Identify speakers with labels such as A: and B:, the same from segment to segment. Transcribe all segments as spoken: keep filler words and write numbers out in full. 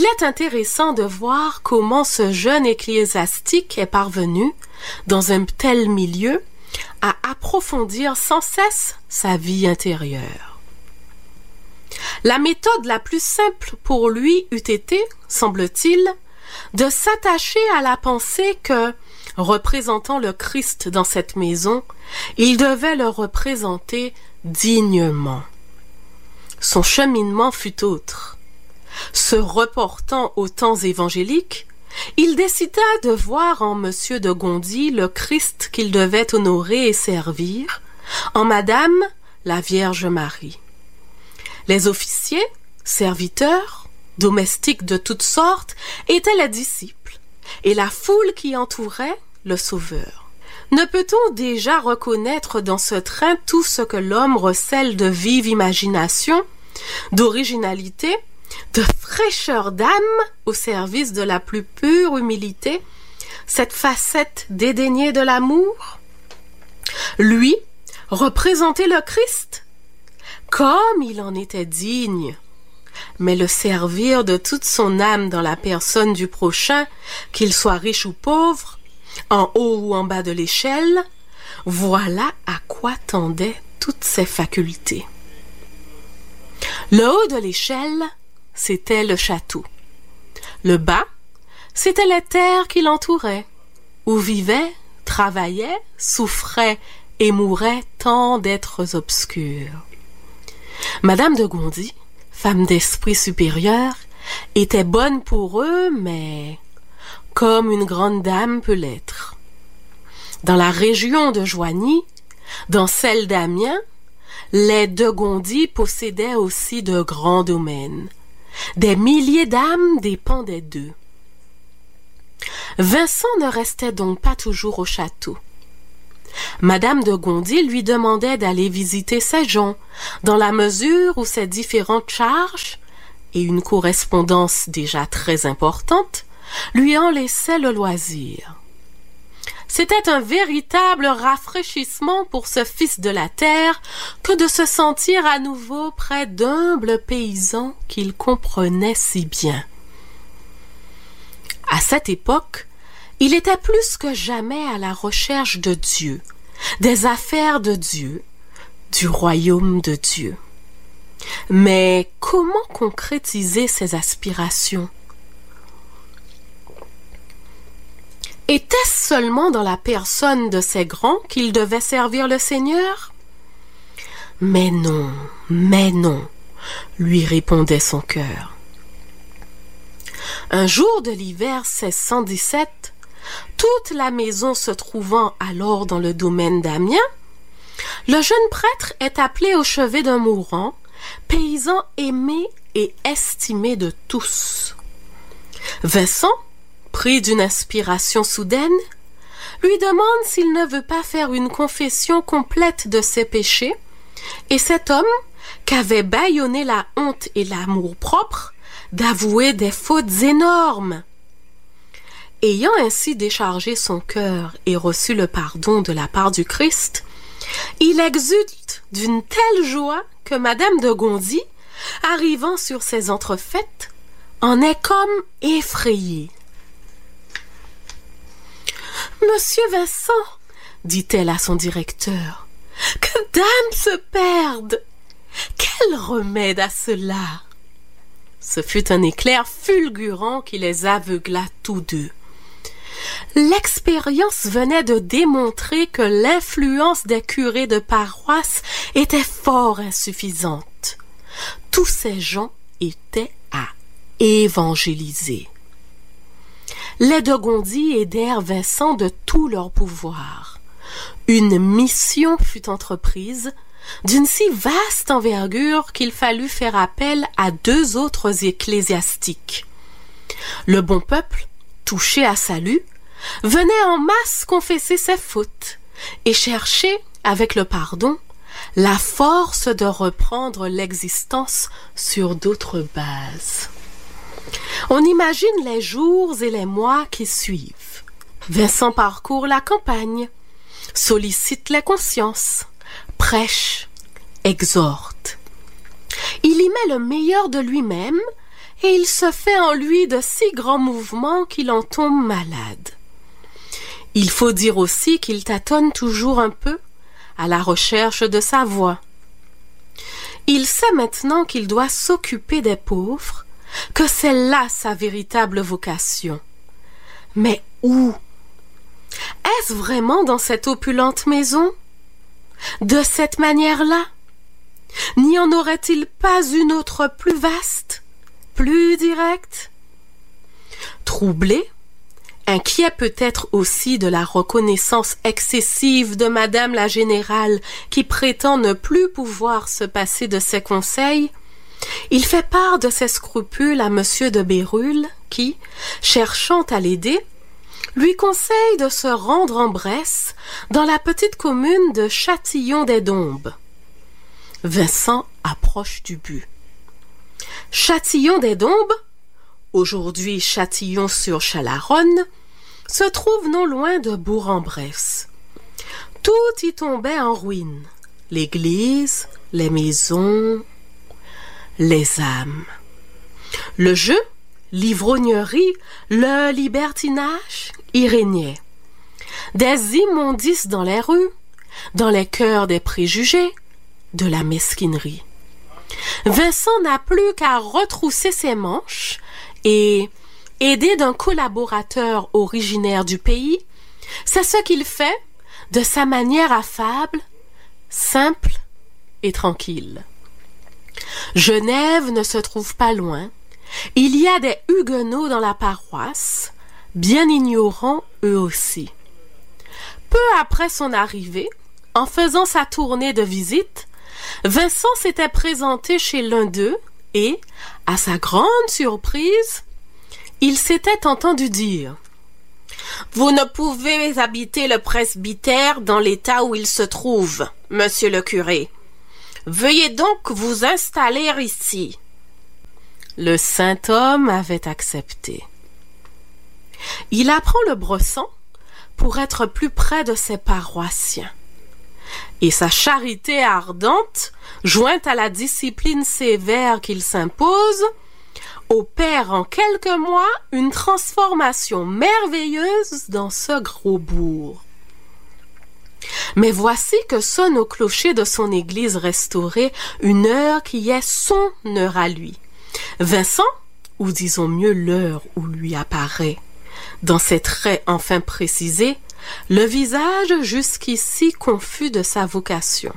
A: est intéressant de voir comment ce jeune ecclésiastique est parvenu, dans un tel milieu, à approfondir sans cesse sa vie intérieure. La méthode la plus simple pour lui eût été, semble-t-il, de s'attacher à la pensée que, représentant le Christ dans cette maison, il devait le représenter dignement. Son cheminement fut autre. Se reportant aux temps évangéliques, il décida de voir en Monsieur de Gondi le Christ qu'il devait honorer et servir, en Madame la Vierge Marie. Les officiers, serviteurs, domestiques de toutes sortes étaient les disciples, et la foule qui entourait le Sauveur. Ne peut-on déjà reconnaître dans ce train tout ce que l'homme recèle de vive imagination, d'originalité, de fraîcheur d'âme au service de la plus pure humilité, cette facette dédaignée de l'amour? Lui, représenter le Christ, comme il en était digne, mais le servir de toute son âme dans la personne du prochain, qu'il soit riche ou pauvre, en haut ou en bas de l'échelle, voilà à quoi tendaient toutes ses facultés. Le haut de l'échelle, c'était le château. Le bas, c'était les terres qui l'entouraient, où vivaient, travaillaient, souffraient et mouraient tant d'êtres obscurs. Madame de Gondi, femme d'esprit supérieur, était bonne pour eux, mais comme une grande dame peut l'être. Dans la région de Joigny, dans celle d'Amiens, les de Gondi possédaient aussi de grands domaines. Des milliers d'âmes dépendaient d'eux. Vincent ne restait donc pas toujours au château. Madame de Gondi lui demandait d'aller visiter ses gens, dans la mesure où ses différentes charges, et une correspondance déjà très importante, lui en laissaient le loisir. C'était un véritable rafraîchissement pour ce fils de la terre que de se sentir à nouveau près d'humbles paysans qu'il comprenait si bien. À cette époque, il était plus que jamais à la recherche de Dieu, des affaires de Dieu, du royaume de Dieu. Mais comment concrétiser ses aspirations? Était-ce seulement dans la personne de ces grands qu'il devait servir le Seigneur? Mais non, mais non, lui répondait son cœur. Un jour de l'hiver seize cent dix-sept, toute la maison se trouvant alors dans le domaine d'Amiens, le jeune prêtre est appelé au chevet d'un mourant, paysan aimé et estimé de tous. Vincent, pris d'une inspiration soudaine, lui demande s'il ne veut pas faire une confession complète de ses péchés, et cet homme, qu'avait bâillonné la honte et l'amour-propre, d'avouer des fautes énormes. Ayant ainsi déchargé son cœur et reçu le pardon de la part du Christ, il exulte d'une telle joie que Madame de Gondi, arrivant sur ses entrefaites, en est comme effrayée. « Monsieur Vincent, dit-elle à son directeur, que dame se perde! Quel remède à cela ?» Ce fut un éclair fulgurant qui les aveugla tous deux. L'expérience venait de démontrer que l'influence des curés de paroisse était fort insuffisante. Tous ces gens étaient à évangéliser. Les de Gondi aidèrent Vincent de tout leur pouvoir. Une mission fut entreprise d'une si vaste envergure qu'il fallut faire appel à deux autres ecclésiastiques. Le bon peuple, touché à salut, venait en masse confesser ses fautes et chercher, avec le pardon, la force de reprendre l'existence sur d'autres bases. On imagine les jours et les mois qui suivent. Vincent parcourt la campagne, sollicite les consciences, prêche, exhorte. Il y met le meilleur de lui-même et il se fait en lui de si grands mouvements qu'il en tombe malade. Il faut dire aussi qu'il tâtonne toujours un peu à la recherche de sa voie. Il sait maintenant qu'il doit s'occuper des pauvres, que c'est là sa véritable vocation. Mais où? Est-ce vraiment dans cette opulente maison? De cette manière-là? N'y en aurait-il pas une autre plus vaste, plus directe? Troublé, inquiet peut-être aussi de la reconnaissance excessive de Madame la Générale qui prétend ne plus pouvoir se passer de ses conseils, il fait part de ses scrupules à Monsieur de Bérulle qui, cherchant à l'aider, lui conseille de se rendre en Bresse dans la petite commune de Châtillon-des-Dombes. Vincent approche du but. Châtillon-des-Dombes, aujourd'hui Châtillon-sur-Chalaronne, se trouve non loin de Bourg-en-Bresse. Tout y tombait en ruine, l'église, les maisons, les âmes. Le jeu, l'ivrognerie, le libertinage y régnaient. Des immondices dans les rues, dans les cœurs des préjugés, de la mesquinerie. Vincent n'a plus qu'à retrousser ses manches et, aidé d'un collaborateur originaire du pays, c'est ce qu'il fait de sa manière affable, simple et tranquille. Genève ne se trouve pas loin. Il y a des huguenots dans la paroisse, bien ignorants eux aussi. Peu après son arrivée, en faisant sa tournée de visite, Vincent s'était présenté chez l'un d'eux et, à sa grande surprise, il s'était entendu dire « Vous ne pouvez habiter le presbytère dans l'état où il se trouve, monsieur le curé. Veuillez donc vous installer ici. » Le saint homme avait accepté. Il apprend le bresson pour être plus près de ses paroissiens. Et sa charité ardente, jointe à la discipline sévère qu'il s'impose, opère en quelques mois une transformation merveilleuse dans ce gros bourg. Mais voici que sonne au clocher de son église restaurée une heure qui est son heure à lui. Vincent, ou disons mieux l'heure où lui apparaît, dans ses traits enfin précisés, le visage jusqu'ici confus de sa vocation.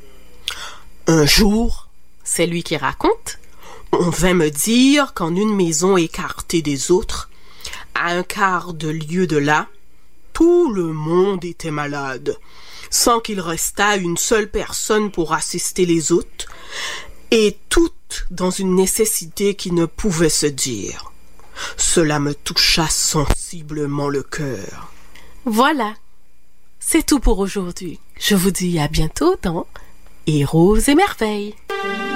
A: Un jour, c'est lui qui raconte, on vint me dire qu'en une maison écartée des autres, à un quart de lieue de là, tout le monde était malade, sans qu'il restât une seule personne pour assister les autres, et toutes dans une nécessité qui ne pouvait se dire. Cela me toucha sensiblement le cœur. Voilà, c'est tout pour aujourd'hui. Je vous dis à bientôt dans Héros et Merveilles.